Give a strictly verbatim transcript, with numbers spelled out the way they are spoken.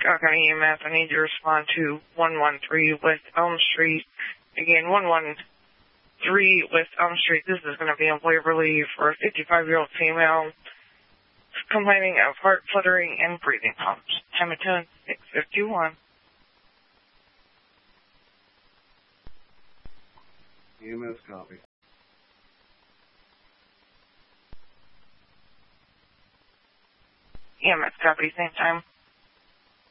Scott County E M S, I need you to respond to one one three West Elm Street. Again, one one three West Elm Street. This is going to be in Waverly for a fifty-five-year-old female complaining of heart fluttering and breathing problems. Hamilton six fifty-one. E M S copy. E M S copy, same time.